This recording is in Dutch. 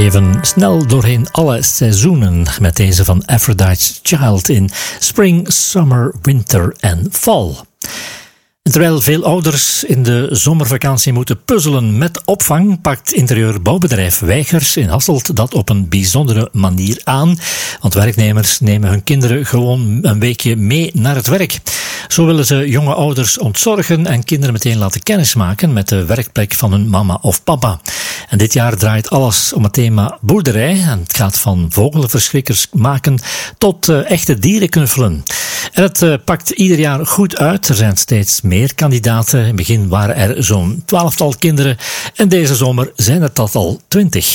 Even snel doorheen alle seizoenen met deze van Aphrodite's Child in Spring, Summer, Winter en Fall. En terwijl veel ouders in de zomervakantie moeten puzzelen met opvang, pakt interieurbouwbedrijf Weigers in Hasselt dat op een bijzondere manier aan. Want werknemers nemen hun kinderen gewoon een weekje mee naar het werk. Zo willen ze jonge ouders ontzorgen en kinderen meteen laten kennismaken met de werkplek van hun mama of papa. En dit jaar draait alles om het thema boerderij. En het gaat van vogelverschrikkers maken tot echte dierenknuffelen. En het pakt ieder jaar goed uit. Er zijn steeds meer kandidaten. In het begin waren er zo'n 12-tal kinderen. En deze zomer zijn het dat al 20.